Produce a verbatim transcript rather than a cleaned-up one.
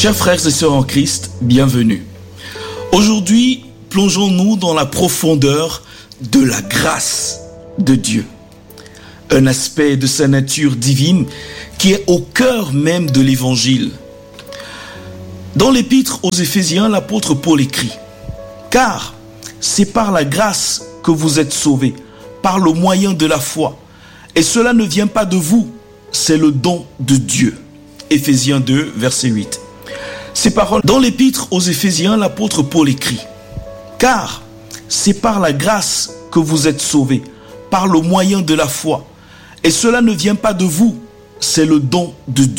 Chers frères et sœurs en Christ, bienvenue. Aujourd'hui, plongeons-nous dans la profondeur de la grâce de Dieu. Un aspect de sa nature divine qui est au cœur même de l'évangile. Dans l'épître aux Éphésiens, l'apôtre Paul écrit « Car c'est par la grâce que vous êtes sauvés, par le moyen de la foi. Et cela ne vient pas de vous, c'est le don de Dieu. » Éphésiens deux, verset huit. Ces paroles, dans l'épître aux Éphésiens, l'apôtre Paul écrit « Car c'est par la grâce que vous êtes sauvés, par le moyen de la foi. Et cela ne vient pas de vous, c'est le don de Dieu. »